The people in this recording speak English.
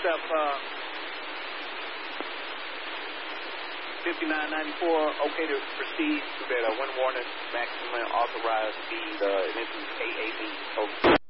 intercept 5994, okay to proceed to that wind warning, maximum authorized speed, and this is AAB.